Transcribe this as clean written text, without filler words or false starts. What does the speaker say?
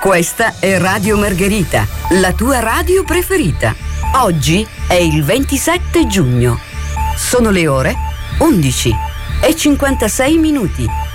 Questa è Radio Margherita, la tua radio preferita. Oggi è il 27 giugno. Sono le ore 11:56.